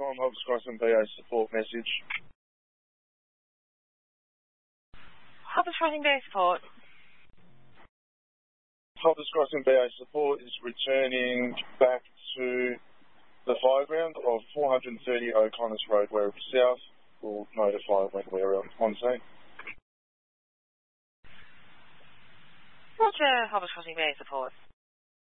from Hobbs Crossing BA support message. Hobbs Crossing BA support. Hobbs Crossing BA support is returning back to the fireground of 430 O'Connors Road, Werribee South. We'll notify when we're on scene. Roger, Hobbs Crossing BA support.